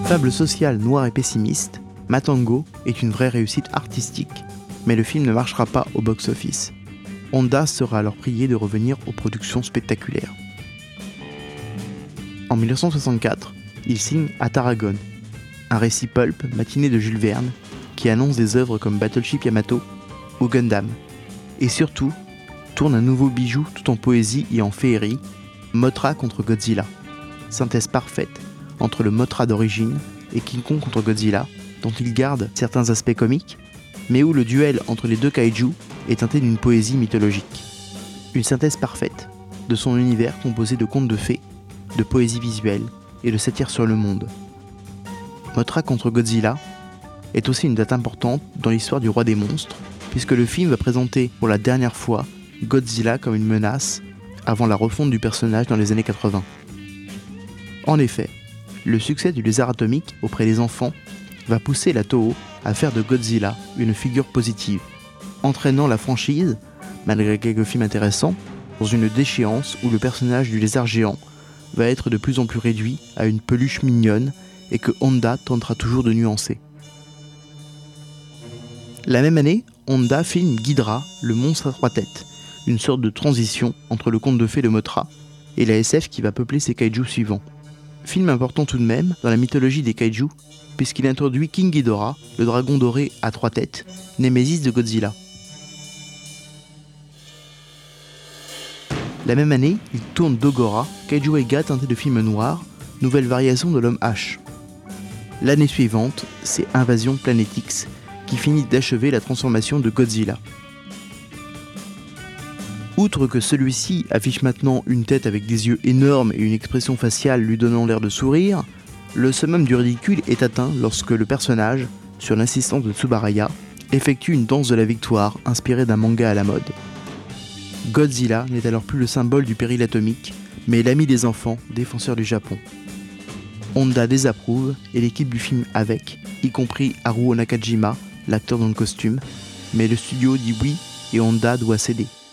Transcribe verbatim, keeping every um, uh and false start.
Fable sociale noire et pessimiste, Matango est une vraie réussite artistique, mais le film ne marchera pas au box-office. Honda sera alors prié de revenir aux productions spectaculaires. En mille neuf cent soixante-quatre, il signe à Tarragone, un récit pulp matiné de Jules Verne qui annonce des œuvres comme Battleship Yamato ou Gundam, et surtout tourne un nouveau bijou tout en poésie et en féerie, Mothra contre Godzilla, synthèse parfaite entre le Mothra d'origine et King Kong contre Godzilla, dont il garde certains aspects comiques, mais où le duel entre les deux kaiju est teinté d'une poésie mythologique. Une synthèse parfaite de son univers composé de contes de fées, de poésie visuelle et de satire sur le monde. Mothra contre Godzilla est aussi une date importante dans l'histoire du roi des monstres, puisque le film va présenter pour la dernière fois Godzilla comme une menace avant la refonte du personnage dans les années quatre-vingts. En effet, le succès du lézard atomique auprès des enfants va pousser la Toho à faire de Godzilla une figure positive, entraînant la franchise, malgré quelques films intéressants, dans une déchéance où le personnage du lézard géant va être de plus en plus réduit à une peluche mignonne et que Honda tentera toujours de nuancer. La même année, Honda filme Ghidra, le monstre à trois têtes, une sorte de transition entre le conte de fées de Mothra et la S F qui va peupler ses kaijus suivants. Film important tout de même dans la mythologie des kaijus, puisqu'il introduit King Ghidorah, le dragon doré à trois têtes, némésis de Godzilla. La même année, il tourne Dogora, kaiju Eiga teinté de film noir, nouvelle variation de l'homme H. L'année suivante, c'est Invasion Planet X, qui finit d'achever la transformation de Godzilla. Outre que celui-ci affiche maintenant une tête avec des yeux énormes et une expression faciale lui donnant l'air de sourire, le summum du ridicule est atteint lorsque le personnage, sur l'insistance de Tsubaraya, effectue une danse de la victoire inspirée d'un manga à la mode. Godzilla n'est alors plus le symbole du péril atomique, mais l'ami des enfants, défenseur du Japon. Honda désapprouve et l'équipe du film avec, y compris Haruo Nakajima, l'acteur dans le costume, mais le studio dit oui et Honda doit céder.